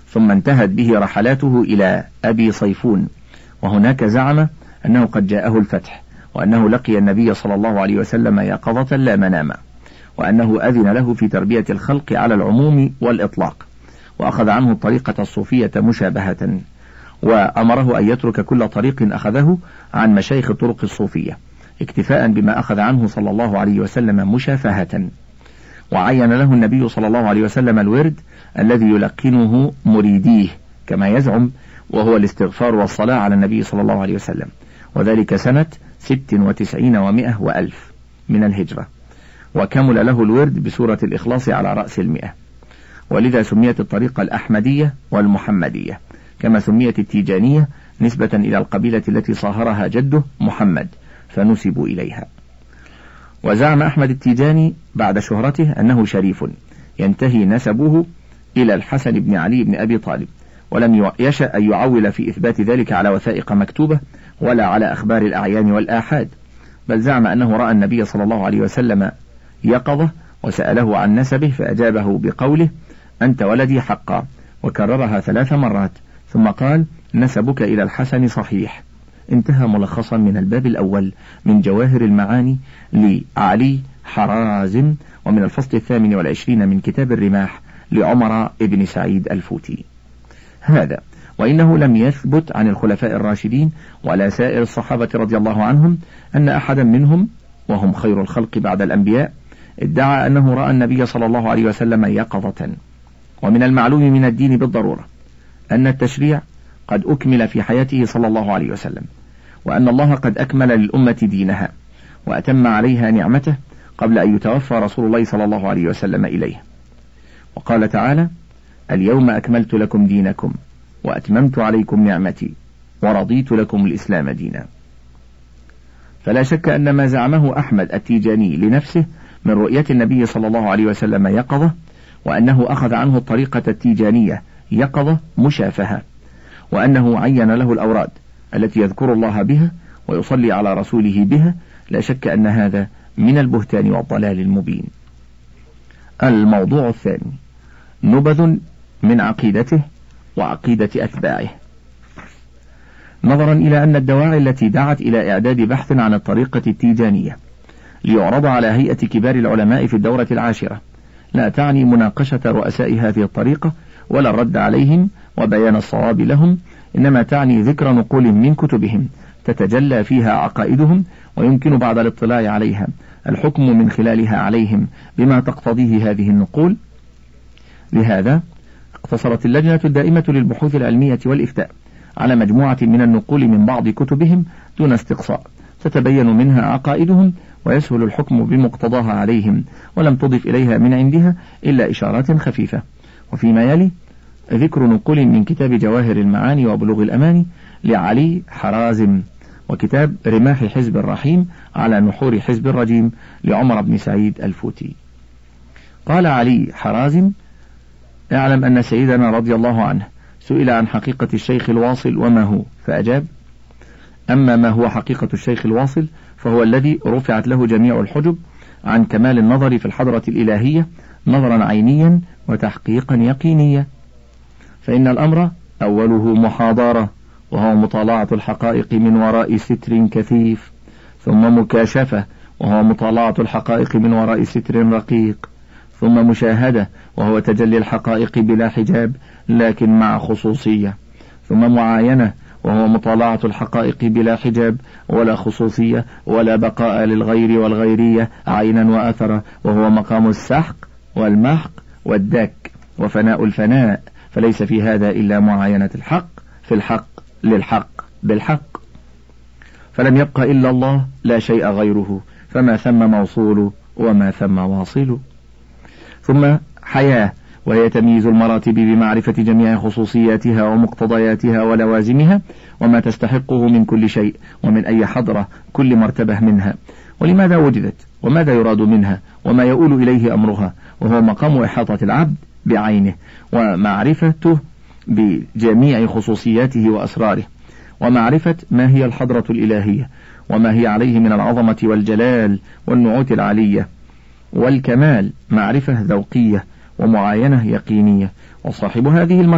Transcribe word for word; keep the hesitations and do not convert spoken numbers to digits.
ثم انتهت به رحلاته إلى أبي صيفون، وهناك زعم أنه قد جاءه الفتح، وأنه لقي النبي صلى الله عليه وسلم يقظة لا مناما، وأنه أذن له في تربية الخلق على العموم والإطلاق، وأخذ عنه الطريقة الصوفية مشابهة، وأمره أن يترك كل طريق أخذه عن مشايخ الطرق الصوفية اكتفاء بما أخذ عنه صلى الله عليه وسلم مشافهة. وعين له النبي صلى الله عليه وسلم الورد الذي يلقنه مريديه كما يزعم، وهو الاستغفار والصلاة على النبي صلى الله عليه وسلم، وذلك سنة ست وتسعين ومائة وألف من الهجرة، وكمل له الورد بسورة الإخلاص على رأس المئة، ولذا سميت الطريقة الأحمدية والمحمدية، كما سميت التيجانية نسبة إلى القبيلة التي صاهرها جده محمد فنسبوا إليها. وزعم أحمد التيجاني بعد شهرته أنه شريف ينتهي نسبه إلى الحسن بن علي بن أبي طالب، ولم يشأ أن يعول في إثبات ذلك على وثائق مكتوبة ولا على أخبار الأعيان والآحاد، بل زعم أنه رأى النبي صلى الله عليه وسلم يقظة وسأله عن نسبه فأجابه بقوله أنت ولدي حقا، وكررها ثلاث مرات، ثم قال نسبك إلى الحسن صحيح. انتهى ملخصا من الباب الأول من جواهر المعاني لعلي حرازم، ومن الفصل الثامن والعشرين من كتاب الرماح لعمر ابن سعيد الفوتي. هذا وإنه لم يثبت عن الخلفاء الراشدين ولا سائر الصحابة رضي الله عنهم أن أحدا منهم، وهم خير الخلق بعد الأنبياء، ادعى أنه رأى النبي صلى الله عليه وسلم يقظة. ومن المعلوم من الدين بالضرورة أن التشريع قد أكمل في حياته صلى الله عليه وسلم، وأن الله قد أكمل للأمة دينها وأتم عليها نعمته قبل أن يتوفى رسول الله صلى الله عليه وسلم إليه. وقال تعالى اليوم أكملت لكم دينكم وأتممت عليكم نعمتي ورضيت لكم الإسلام دينا. فلا شك أن ما زعمه أحمد التيجاني لنفسه من رؤية النبي صلى الله عليه وسلم يقظة، وأنه أخذ عنه الطريقة التيجانية يقظة مشافهة، وأنه عين له الأوراد التي يذكر الله بها ويصلي على رسوله بها، لا شك أن هذا من البهتان والضلال المبين. الموضوع الثاني نبذ من عقيدته وعقيدة أتباعه. نظرا إلى أن الدواعي التي دعت إلى إعداد بحث عن الطريقة التيجانية ليعرض على هيئة كبار العلماء في الدورة العاشرة لا تعني مناقشة رؤساء هذه الطريقة ولا الرد عليهم وبيان الصواب لهم، إنما تعني ذكر نقول من كتبهم تتجلى فيها عقائدهم، ويمكن بعد الاطلاع عليها الحكم من خلالها عليهم بما تقتضيه هذه النقول. لهذا اقتصرت اللجنة الدائمة للبحوث العلمية والإفتاء على مجموعة من النقول من بعض كتبهم دون استقصاء تتبين منها عقائدهم ويسهل الحكم بمقتضاها عليهم، ولم تضف إليها من عندها إلا إشارات خفيفة. وفيما يلي ذكر نقول من كتاب جواهر المعاني وبلوغ الأماني لعلي حرازم، وكتاب رماح حزب الرحيم على نحور حزب الرجيم لعمر بن سعيد الفوتي. قال علي حرازم اعلم أن سيدنا رضي الله عنه سئل عن حقيقة الشيخ الواصل وما هو، فأجاب أما ما هو حقيقة الشيخ الواصل فهو الذي رفعت له جميع الحجب عن كمال النظر في الحضرة الإلهية نظرا عينيا وتحقيقا يقينيا، فإن الأمر أوله محاضرة وهو مطالعة الحقائق من وراء ستر كثيف، ثم مكاشفة وهو مطالعة الحقائق من وراء ستر رقيق، ثم مشاهدة وهو تجلي الحقائق بلا حجاب لكن مع خصوصية، ثم معاينة وهو مطالعة الحقائق بلا حجاب ولا خصوصية ولا بقاء للغير والغيرية عينا وأثرا، وهو مقام السحق والمحق والدك وفناء الفناء، فليس في هذا إلا معاينة الحق في الحق للحق بالحق، فلم يبق إلا الله لا شيء غيره، فما ثم موصول وما ثم واصل. ثم حياة وهي تمييز المراتب بمعرفة جميع خصوصياتها ومقتضياتها ولوازمها وما تستحقه من كل شيء ومن أي حضرة كل مرتبة منها، ولماذا وجدت وماذا يراد منها وما يؤول إليه أمرها، وهو مقام إحاطة العبد بعينه ومعرفته بجميع خصوصياته وأسراره، ومعرفة ما هي الحضرة الإلهية وما هي عليه من العظمة والجلال والنعوت العالية والكمال، معرفة ذوقية ومعاينة يقينية. وصاحب هذه